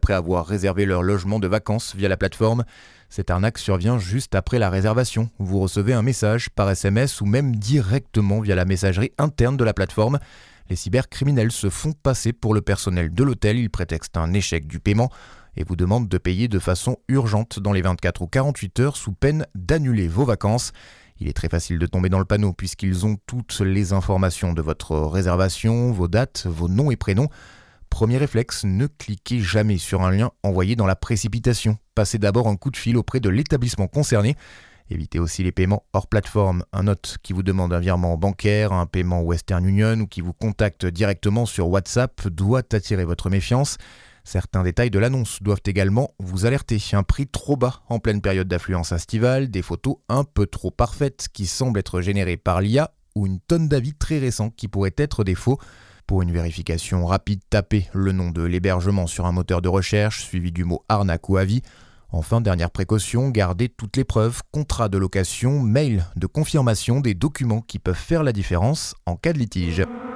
après avoir réservé leur logement de vacances via la plateforme. Cette arnaque survient juste après la réservation. Vous recevez un message par SMS ou même directement via la messagerie interne de la plateforme. Les cybercriminels se font passer pour le personnel de l'hôtel. Ils prétextent un échec du paiement et vous demandent de payer de façon urgente dans les 24 ou 48 heures sous peine d'annuler vos vacances. Il est très facile de tomber dans le panneau puisqu'ils ont toutes les informations de votre réservation, vos dates, vos noms et prénoms. Premier réflexe, ne cliquez jamais sur un lien envoyé dans la précipitation. Passez d'abord un coup de fil auprès de l'établissement concerné. Évitez aussi les paiements hors plateforme. Un hôte qui vous demande un virement bancaire, un paiement Western Union ou qui vous contacte directement sur WhatsApp doit attirer votre méfiance. Certains détails de l'annonce doivent également vous alerter. Un prix trop bas en pleine période d'affluence estivale, des photos un peu trop parfaites qui semblent être générées par l'IA ou une tonne d'avis très récents qui pourraient être des faux. Pour une vérification rapide, tapez le nom de l'hébergement sur un moteur de recherche suivi du mot arnaque ou avis. Enfin, dernière précaution, gardez toutes les preuves, contrat de location, mail de confirmation des documents qui peuvent faire la différence en cas de litige.